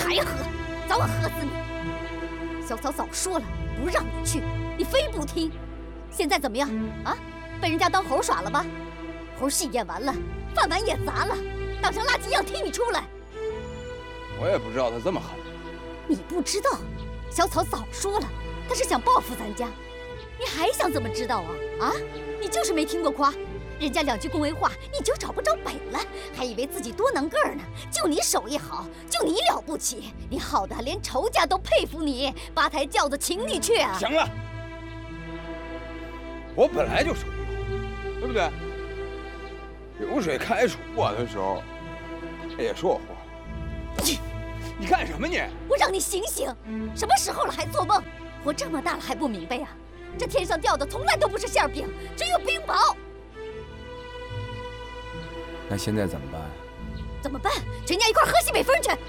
还喝，早晚喝死你！小草早说了不让你去，你非不听。现在怎么样啊？被人家当猴耍了吧？猴戏演完了，饭碗也砸了，当成垃圾一样踢你出来。 我也不知道他这么狠。 你不知道，小草早说了，他是想报复咱家。你还想怎么知道啊？啊？你就是没听过夸，人家2句恭维话你就找不着北了，还以为自己多能个儿呢。就你手艺好，就你了不起，你好的连仇家都佩服你，8抬轿子请你去啊！ 行了，我本来就手艺好，对不对？流水开除我的时候，他也说我话。你干什么你？ 我让你醒醒！什么时候了还做梦？活这么大了还不明白呀？这天上掉的从来都不是馅饼，只有冰雹。 那现在怎么办？ 怎么办？全家一块喝西北风去！